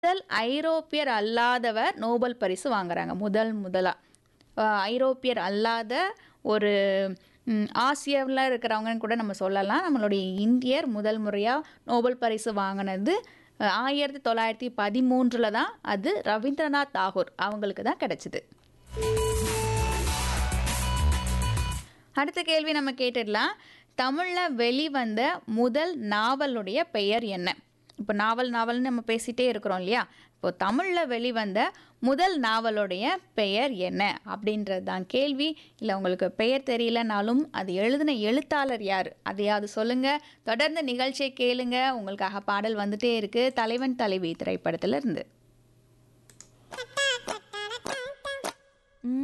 முதல் ஐரோப்பியர் அல்லாதவர் நோபல் பரிசு வாங்குறாங்க. முதலா. ஐரோப்பியர் அல்லாத ஒரு ஆசியாவில் இருக்கிறவங்கன்னு கூட நம்ம சொல்லலாம். நம்மளுடைய இந்தியர் முதல் முறையாக நோபல் பரிசு வாங்கினது 1913 தான். அது ரவீந்திரநாத் தாகூர் அவங்களுக்கு தான் கிடைச்சிது. அடுத்த கேள்வி நம்ம கேட்டுடலாம். தமிழில் வெளிவந்த முதல் நாவலுடைய பெயர் என்ன? இப்போ நாவல்னு நம்ம பேசிகிட்டே இருக்கிறோம் இல்லையா? இப்போ தமிழில் வெளிவந்த முதல் நாவலுடைய பெயர் என்ன அப்படின்றது தான் கேள்வி. இல்லை உங்களுக்கு பெயர் தெரியலனாலும் அது எழுதின எழுத்தாளர் யார் அதையாவது சொல்லுங்கள். தொடர்ந்து நிகழ்ச்சியை கேளுங்க. உங்களுக்காக பாடல் வந்துட்டே இருக்குது. தலைவன் தலைவி திரைப்படத்தில் இருந்து.